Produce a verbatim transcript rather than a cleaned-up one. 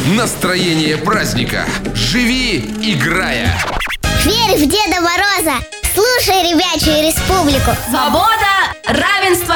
настроение праздника. Живи, играя. Верь в Деда Мороза. Слушай Ребячую Республику. Свобода, равенство